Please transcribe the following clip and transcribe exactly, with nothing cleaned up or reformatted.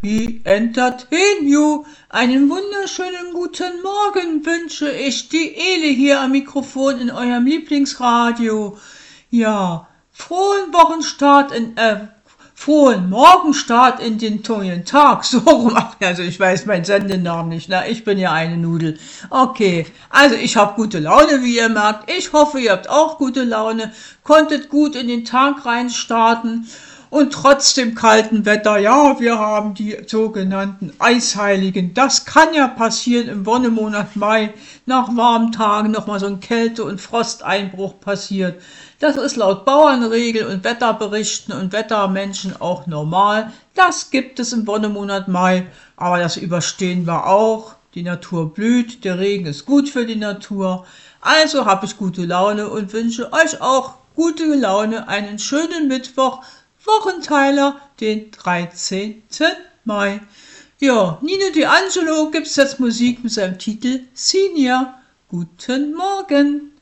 We entertain you. Einen wunderschönen guten Morgen wünsche ich, die Ele hier am Mikrofon in eurem Lieblingsradio. Ja, frohen Wochenstart in, äh, frohen Morgenstart in den neuen Tag. So rum, also ich weiß meinen Sendenamen nicht, ne? Ich bin ja eine Nudel. Okay, also ich habe gute Laune, wie ihr merkt. Ich hoffe, ihr habt auch gute Laune, konntet gut in den Tag reinstarten. Und trotz dem kalten Wetter, ja, wir haben die sogenannten Eisheiligen. Das kann ja passieren im Wonnemonat Mai, nach warmen Tagen nochmal so ein Kälte- und Frosteinbruch passiert. Das ist laut Bauernregel und Wetterberichten und Wettermenschen auch normal. Das gibt es im Wonnemonat Mai, aber das überstehen wir auch. Die Natur blüht, der Regen ist gut für die Natur. Also habe ich gute Laune und wünsche euch auch gute Laune, einen schönen Mittwoch, Wochenteiler, den dreizehnten Mai. Ja, Nino D'Angelo gibt's jetzt Musik mit seinem Titel Senior. Guten Morgen.